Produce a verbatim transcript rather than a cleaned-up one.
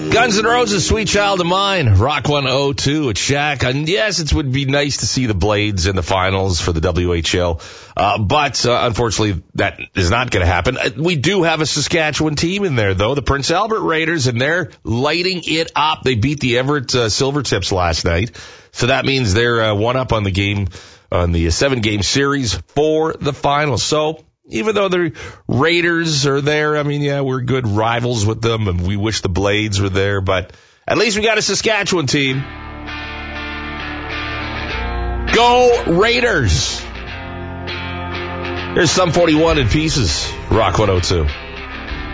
Guns N' Roses, Sweet Child of Mine, Rock one oh two at Shaq. And yes, it would be nice to see the Blades in the finals for the W H L. Uh, but uh, unfortunately, that is not going to happen. Uh, we do have a Saskatchewan team in there, though, the Prince Albert Raiders, and they're lighting it up. They beat the Everett uh, Silvertips last night. So that means they're uh, one up on the game, on the seven-game series for the finals. So even though the Raiders are there, I mean, yeah, we're good rivals with them, and we wish the Blades were there, but at least we got a Saskatchewan team. Go Raiders! There's Sum forty-one in pieces, Rock one oh two.